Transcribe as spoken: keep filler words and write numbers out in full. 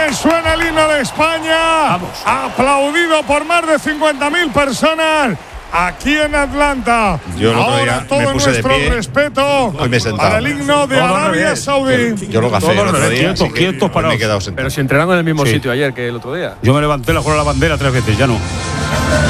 Y suena el himno de España. Vamos. Aplaudido por más de cincuenta mil personas aquí en Atlanta. Yo el otro Ahora día todo me puse de nuestro pie. respeto Hoy me he sentado. para el himno de Todo al Arabia revés. Saudí. Yo lo gafé el Todos otro día. quietos, así que quietos, hoy parados. me he quedado sentado. Pero si entrenaron en el mismo Sí. sitio ayer que el otro día. Yo me levanté la jugada de la bandera tres veces, ya no.